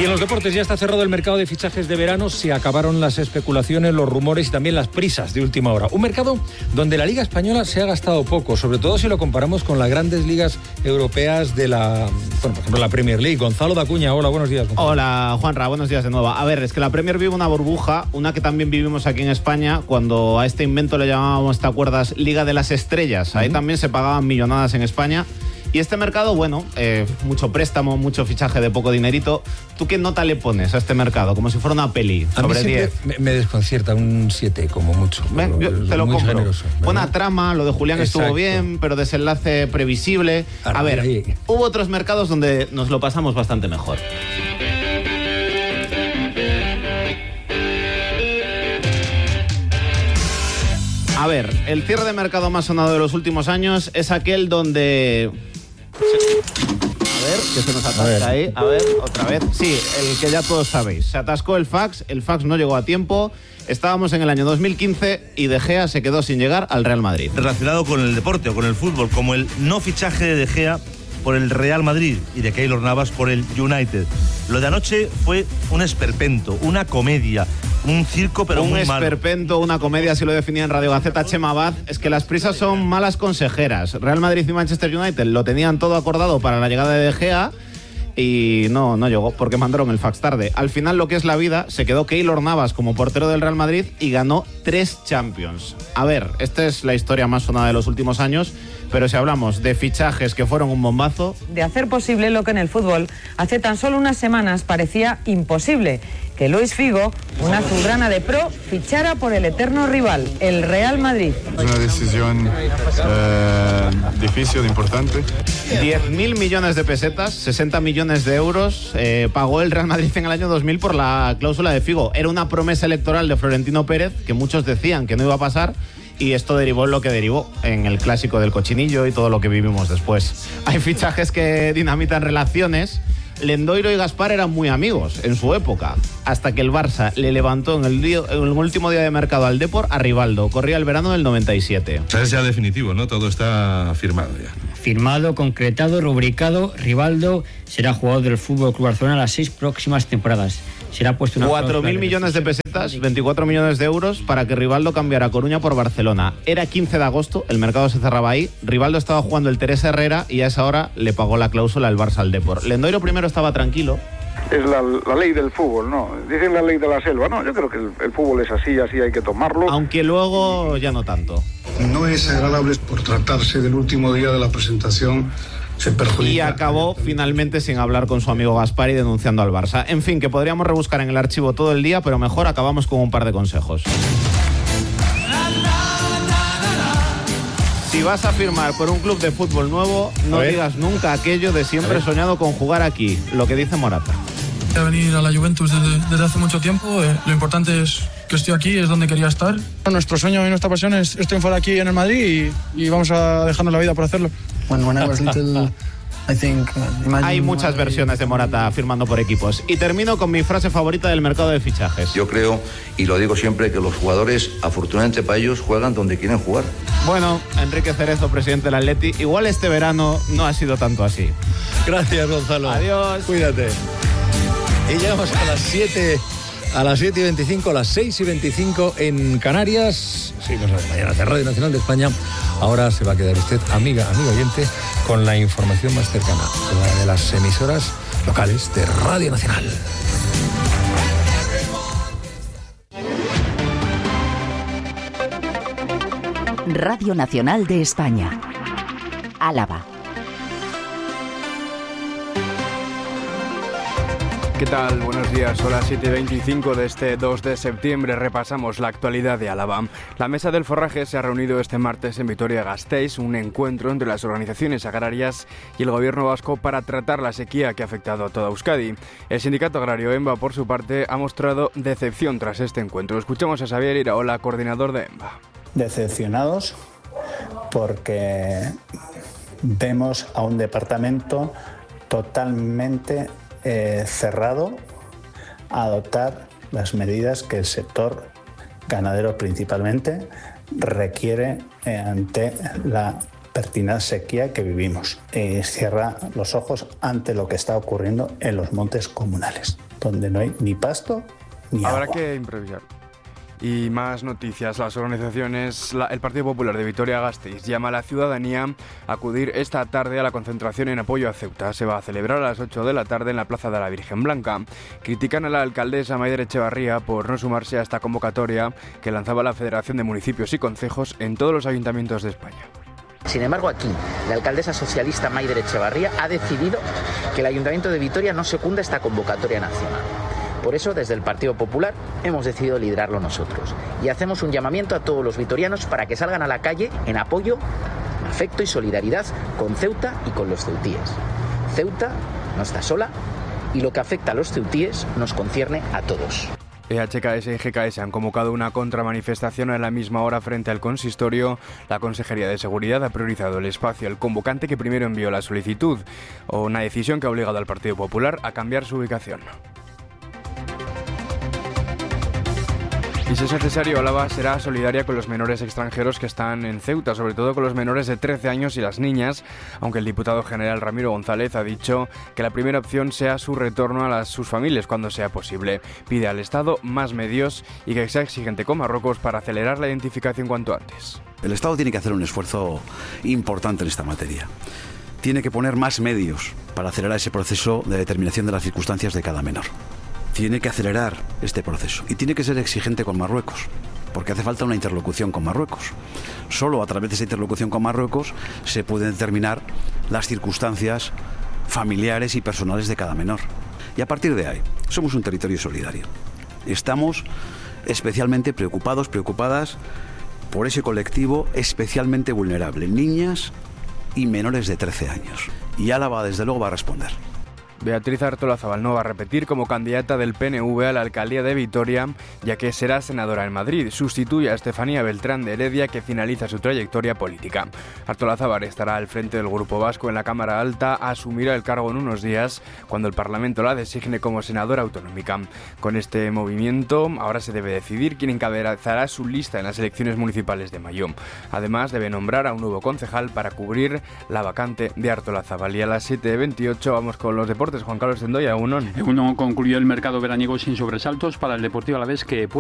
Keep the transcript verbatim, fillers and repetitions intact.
Y en los deportes ya está cerrado el mercado de fichajes de verano, se acabaron las especulaciones, los rumores y también las prisas de última hora. Un mercado donde la Liga Española se ha gastado poco, sobre todo si lo comparamos con las grandes ligas europeas de la, bueno, por ejemplo, la Premier League. Gonzalo Dacuña, hola, buenos días. Gonzalo. Hola, Juanra, buenos días de nuevo. A ver, es que la Premier vive una burbuja, una que también vivimos aquí en España, cuando a este invento le llamábamos, ¿te acuerdas? Liga de las Estrellas. Ahí uh-huh. también se pagaban millonadas en España. Y este mercado, bueno, eh, mucho préstamo, mucho fichaje de poco dinerito. ¿Tú qué nota le pones a este mercado? Como si fuera una peli, a sobre diez. Me, me desconcierta, un siete como mucho. Ven, yo te lo muy compro. Generoso, buena trama, lo de Julián Exacto. estuvo bien, pero desenlace previsible. Ahora, a ver, ahí. hubo otros mercados donde nos lo pasamos bastante mejor. A ver, el cierre de mercado más sonado de los últimos años es aquel donde... A ver, que se nos atasca ahí. A ver, otra vez. Sí, el que ya todos sabéis. Se atascó el fax, el fax no llegó a tiempo. Estábamos en el año dos mil quince y De Gea se quedó sin llegar al Real Madrid. Relacionado con el deporte o con el fútbol, como el no fichaje de De Gea por el Real Madrid y de Keylor Navas por el United. Lo de anoche fue un esperpento, una comedia, un circo, pero un muy malo. Un esperpento, una comedia, así lo definía en Radio Gaceta Chema Abad. Es que las prisas son malas consejeras. Real Madrid y Manchester United lo tenían todo acordado para la llegada de De Gea y no, no llegó porque mandaron el fax tarde. Al final, lo que es la vida, se quedó Keylor Navas como portero del Real Madrid y ganó tres Champions. A ver, esta es la historia más sonada de los últimos años, pero si hablamos de fichajes que fueron un bombazo... De hacer posible lo que en el fútbol hace tan solo unas semanas parecía imposible, que Luis Figo, una azulgrana de pro, fichara por el eterno rival, el Real Madrid. Es una decisión eh, difícil, importante. diez mil millones de pesetas, sesenta millones de euros, eh, pagó el Real Madrid en el año dos mil por la cláusula de Figo. Era una promesa electoral de Florentino Pérez, que muchos decían que no iba a pasar, y esto derivó en lo que derivó, en el clásico del cochinillo y todo lo que vivimos después. Hay fichajes que dinamitan relaciones. Lendoiro y Gaspar eran muy amigos en su época, hasta que el Barça le levantó en el, día, en el último día de mercado al Depor a Rivaldo. Corría el verano del noventa y siete. O sea, es ya definitivo, ¿no? Todo está firmado ya. Firmado, concretado, rubricado. Rivaldo será jugador del Fútbol Club Barcelona las seis próximas temporadas. Será puesto una cuatro mil millones de pesetas, veinticuatro millones de euros para que Rivaldo cambiara Coruña por Barcelona. Era quince de agosto, el mercado se cerraba ahí. Rivaldo estaba jugando el Teresa Herrera y a esa hora le pagó la cláusula al Barça al Depor. Lendoiro primero estaba tranquilo. Es la, la ley del fútbol, ¿no? Dicen la ley de la selva, ¿no? Yo creo que el, el fútbol es así, así hay que tomarlo. Aunque luego ya no tanto. No es agradable por tratarse del último día de la presentación. Se perjudica. Y acabó finalmente sin hablar con su amigo Gaspar y denunciando al Barça. En fin, que podríamos rebuscar en el archivo todo el día, pero mejor acabamos con un par de consejos. Si vas a firmar por un club de fútbol nuevo, no digas nunca aquello de siempre he soñado con jugar aquí, lo que dice Morata. Quería venir a la Juventus desde, desde hace mucho tiempo. Eh, lo importante es que estoy aquí, es donde quería estar. Nuestro sueño y nuestra pasión es, es triunfar aquí en el Madrid y, y vamos a dejarnos la vida por hacerlo. When, when I was little, I think, uh, Hay muchas versiones de Morata firmando por equipos. Y termino con mi frase favorita del mercado de fichajes. Yo creo, y lo digo siempre, que los jugadores, afortunadamente para ellos, juegan donde quieren jugar. Bueno, Enrique Cerezo, presidente del Atleti, igual este verano no ha sido tanto así. Gracias, Gonzalo. Adiós. Cuídate. Y llegamos a las siete, a las siete y veinticinco, a las seis y veinticinco en Canarias. Seguimos las mañanas de Radio Nacional de España. Ahora se va a quedar usted, amiga, amigo oyente, con la información más cercana, la de las emisoras locales de Radio Nacional. Radio Nacional de España. Álava. ¿Qué tal? Buenos días. Son las siete y veinticinco de este dos de septiembre. Repasamos la actualidad de Álava. La Mesa del Forraje se ha reunido este martes en Vitoria-Gasteiz, un encuentro entre las organizaciones agrarias y el gobierno vasco para tratar la sequía que ha afectado a toda Euskadi. El sindicato agrario EMBA, por su parte, ha mostrado decepción tras este encuentro. Escuchamos a Xavier Iraola, coordinador de EMBA. Decepcionados porque vemos a un departamento totalmente Eh, cerrado a adoptar las medidas que el sector ganadero principalmente requiere eh, ante la pertinaz sequía que vivimos. Eh, cierra los ojos ante lo que está ocurriendo en los montes comunales, donde no hay ni pasto ni Habrá agua. que improvisar. Y más noticias. Las organizaciones, la, el Partido Popular de Vitoria-Gasteiz llama a la ciudadanía a acudir esta tarde a la concentración en apoyo a Ceuta. Se va a celebrar a las ocho de la tarde en la Plaza de la Virgen Blanca. Critican a la alcaldesa Maider Echevarría por no sumarse a esta convocatoria que lanzaba la Federación de Municipios y Concejos en todos los ayuntamientos de España. Sin embargo, aquí, la alcaldesa socialista Maider Echevarría ha decidido que el Ayuntamiento de Vitoria no secunda esta convocatoria nacional. Por eso, desde el Partido Popular, hemos decidido liderarlo nosotros. Y hacemos un llamamiento a todos los vitorianos para que salgan a la calle en apoyo, afecto y solidaridad con Ceuta y con los ceutíes. Ceuta no está sola y lo que afecta a los ceutíes nos concierne a todos. E H K S y G K S han convocado una contramanifestación a la misma hora frente al consistorio. La Consejería de Seguridad ha priorizado el espacio al convocante que primero envió la solicitud, o una decisión que ha obligado al Partido Popular a cambiar su ubicación. Y si es necesario, Álava será solidaria con los menores extranjeros que están en Ceuta, sobre todo con los menores de trece años y las niñas, aunque el diputado general Ramiro González ha dicho que la primera opción sea su retorno a las, sus familias cuando sea posible. Pide al Estado más medios y que sea exigente con Marruecos para acelerar la identificación cuanto antes. El Estado tiene que hacer un esfuerzo importante en esta materia. Tiene que poner más medios para acelerar ese proceso de determinación de las circunstancias de cada menor. Tiene que acelerar este proceso y tiene que ser exigente con Marruecos, porque hace falta una interlocución con Marruecos. Solo a través de esa interlocución con Marruecos se pueden determinar las circunstancias familiares y personales de cada menor. Y a partir de ahí, somos un territorio solidario. Estamos especialmente preocupados, preocupadas por ese colectivo especialmente vulnerable, niñas y menores de trece años. Y Álava, desde luego, va a responder. Beatriz Artolazabal no va a repetir como candidata del P N V a la alcaldía de Vitoria, ya que será senadora en Madrid. Sustituye a Estefanía Beltrán de Heredia, que finaliza su trayectoria política. Artolazabal estará al frente del Grupo Vasco en la Cámara Alta, asumirá el cargo en unos días cuando el Parlamento la designe como senadora autonómica. Con este movimiento, ahora se debe decidir quién encabezará su lista en las elecciones municipales de mayo. Además, debe nombrar a un nuevo concejal para cubrir la vacante de Artolazabal. Y a las siete veintiocho vamos con los deportes. Juan Carlos Sendoya, Egunon. Egunon concluyó el mercado veraniego sin sobresaltos para el Deportivo Alavés, que puede